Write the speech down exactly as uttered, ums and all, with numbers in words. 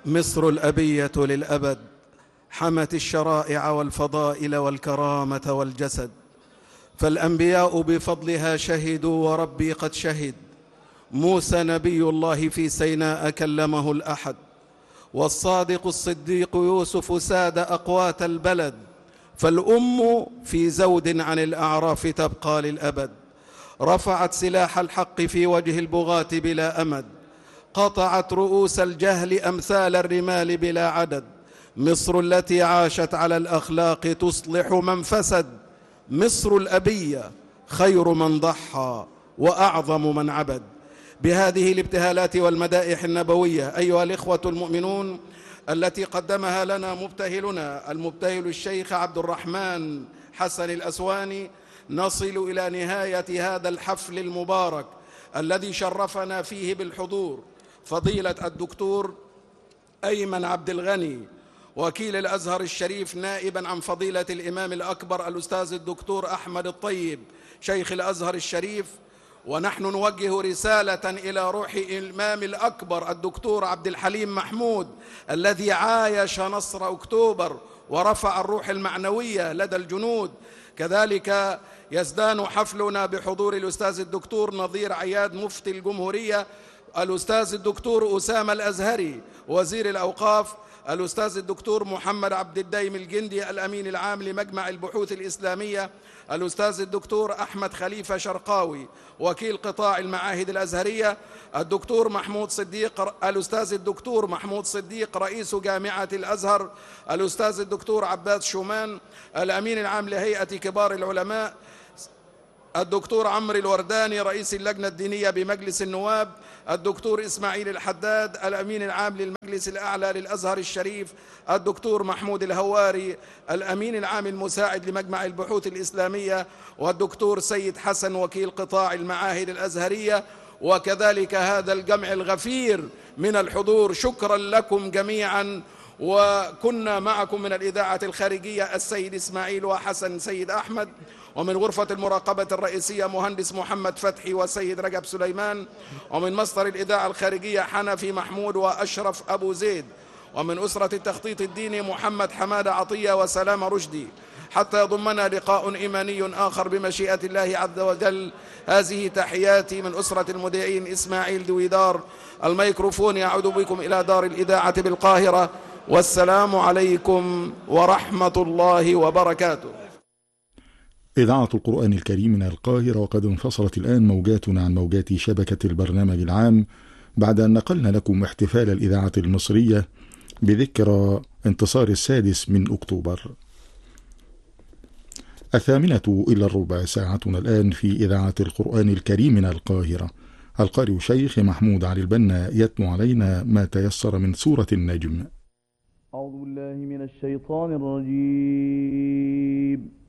مصر الأبية للأبد، حمت الشرائع والفضائل والكرامة والجسد، فالأنبياء بفضلها شهدوا وربي قد شهد. موسى نبي الله في سيناء كلمه الأحد، والصادق الصديق يوسف ساد أقوات البلد، فالأم في زود عن الأعراف تبقى للأبد. رفعت سلاح الحق في وجه البغاة بلا أمد، قطعت رؤوس الجهل أمثال الرمال بلا عدد. مصر التي عاشت على الأخلاق تصلح من فسد، مصر الأبية خير من ضحى وأعظم من عبد. بهذه الابتهالات والمدائح النبوية أيها الإخوة المؤمنون التي قدمها لنا مبتهلنا المبتهل الشيخ عبد الرحمن حسن الأسواني، نصل إلى نهاية هذا الحفل المبارك الذي شرفنا فيه بالحضور فضيلة الدكتور أيمن عبد الغني وكيل الأزهر الشريف، نائبا عن فضيلة الإمام الأكبر الأستاذ الدكتور أحمد الطيب شيخ الأزهر الشريف. ونحن نوجه رسالة إلى روح الإمام الأكبر الدكتور عبد الحليم محمود الذي عايش نصر أكتوبر ورفع الروح المعنوية لدى الجنود. كذلك يزدان حفلنا بحضور الأستاذ الدكتور نظير عياد مفتي الجمهورية، الأستاذ الدكتور أسامة الأزهري وزير الأوقاف، الأستاذ الدكتور محمد عبد الدايم الجندي الأمين العام لمجمع البحوث الإسلامية، الأستاذ الدكتور أحمد خليفة شرقاوي وكيل قطاع المعاهد الأزهرية، الدكتور محمود صديق الأستاذ الدكتور محمود صديق رئيس جامعة الأزهر، الأستاذ الدكتور عباس شومان الأمين العام لهيئة كبار العلماء، الدكتور عمرو الورداني رئيس اللجنة الدينية بمجلس النواب، الدكتور إسماعيل الحداد الأمين العام للمجلس الأعلى للأزهر الشريف، الدكتور محمود الهواري الأمين العام المساعد لمجمع البحوث الإسلامية، والدكتور سيد حسن وكيل قطاع المعاهد الأزهرية، وكذلك هذا الجمع الغفير من الحضور. شكرا لكم جميعا. وكنا معكم من الإذاعة الخارجية السيد إسماعيل وحسن سيد أحمد، ومن غرفة المراقبة الرئيسية مهندس محمد فتحي وسيد رجب سليمان، ومن مصدر الإذاعة الخارجية حنفي محمود وأشرف أبو زيد، ومن أسرة التخطيط الديني محمد حماد عطية وسلام رشدي، حتى يضمنا لقاء إيماني آخر بمشيئة الله عز وجل. هذه تحياتي من أسرة المذيعين إسماعيل دويدار. الميكروفون يعود بكم إلى دار الإذاعة بالقاهرة، والسلام عليكم ورحمة الله وبركاته. إذاعة القرآن الكريم من القاهرة، وقد انفصلت الآن موجاتنا عن موجات شبكة البرنامج العام بعد أن نقلنا لكم احتفال الإذاعة المصرية بذكرى انتصار السادس من أكتوبر. الثامنة إلى الربع ساعتنا الآن في إذاعة القرآن الكريم من القاهرة. القارئ شيخ محمود علي البنا يتلو علينا ما تيسر من سورة النجم. أعوذ بالله من الشيطان الرجيم.